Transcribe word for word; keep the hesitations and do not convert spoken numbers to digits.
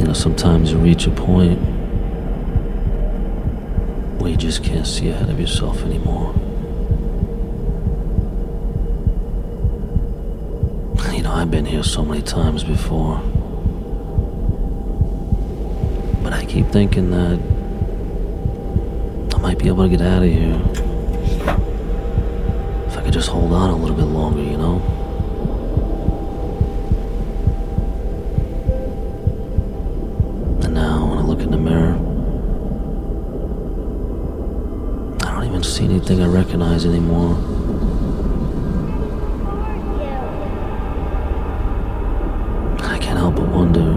know, sometimes you reach a point where you just can't see ahead of yourself anymore. You know, I've been here so many times before. But I keep thinking that I might be able to get out of here if I could just hold on a little bit longer, you know? And now, when I look in the mirror, I don't even see anything I recognize anymore. I can't help but wonder